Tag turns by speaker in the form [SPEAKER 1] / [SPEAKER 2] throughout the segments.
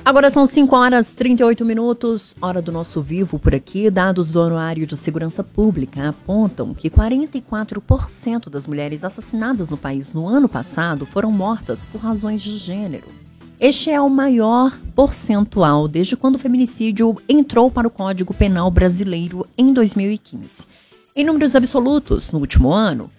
[SPEAKER 1] Agora são 5 horas e 38 minutos, hora do nosso vivo por aqui. Dados do Anuário de Segurança Pública apontam que 44% das mulheres assassinadas no país no ano passado foram mortas por razões de gênero. Este é o maior percentual desde quando o feminicídio entrou para o Código Penal brasileiro em 2015. Em números absolutos, no último ano,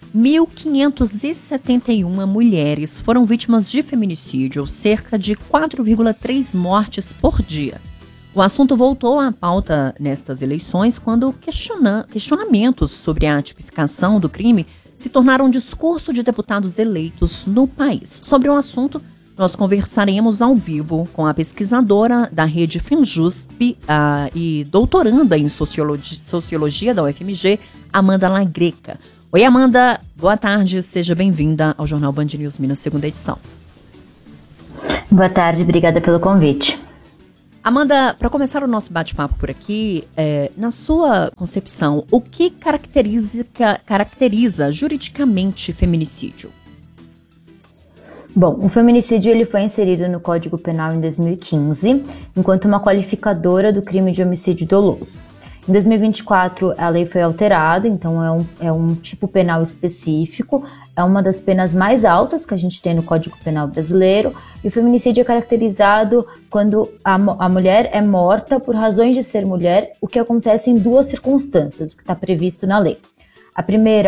[SPEAKER 1] 1.571 mulheres foram vítimas de feminicídio, cerca de 4,3 mortes por dia. O assunto voltou à pauta nestas eleições quando questionamentos sobre a tipificação do crime se tornaram um discurso de deputados eleitos no país. Sobre o assunto, nós conversaremos ao vivo com a pesquisadora da rede FinJusp e doutoranda em Sociologia da UFMG, Amanda Lagreca. Oi, Amanda, boa tarde, seja bem-vinda ao Jornal Band News Minas, segunda edição.
[SPEAKER 2] Boa tarde, obrigada pelo convite.
[SPEAKER 1] Amanda, para começar o nosso bate-papo por aqui, na sua concepção, o que caracteriza juridicamente feminicídio?
[SPEAKER 2] Bom, o feminicídio ele foi inserido no Código Penal em 2015, enquanto uma qualificadora do crime de homicídio doloso. Em 2024, a lei foi alterada, então é um tipo penal específico, é uma das penas mais altas que a gente tem no Código Penal brasileiro, e o feminicídio é caracterizado quando a mulher é morta por razões de ser mulher, o que acontece em duas circunstâncias, o que está previsto na lei. A primeira